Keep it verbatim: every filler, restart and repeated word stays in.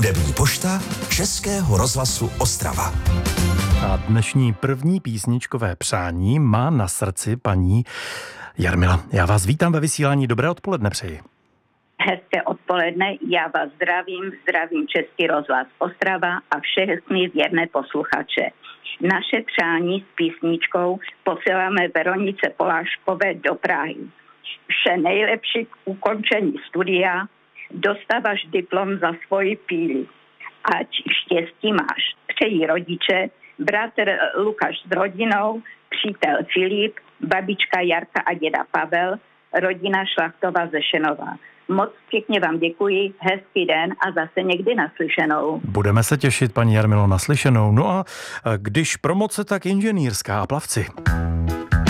Hudební pošta Českého rozhlasu Ostrava. A dnešní první písničkové přání má na srdci paní Jarmila. Já vás vítám ve vysílání. Dobré odpoledne přeji. Hezké odpoledne, já vás zdravím, zdravím Český rozhlas Ostrava a všechny věrné posluchače. Naše přání s písničkou posíláme Veronice Poláškové do Prahy. Vše nejlepší k ukončení studia, dostáváš diplom za svoji píli. Ať štěstí máš. Přejí rodiče, bratr Lukáš s rodinou, přítel Filip, babička Jarka a děda Pavel, rodina Šlachtová ze Šenova. Moc pěkně vám děkuji, hezký den a zase někdy naslyšenou. Budeme se těšit, paní Jarmilo, naslyšenou. No a když promoce, tak inženýrská a plavci.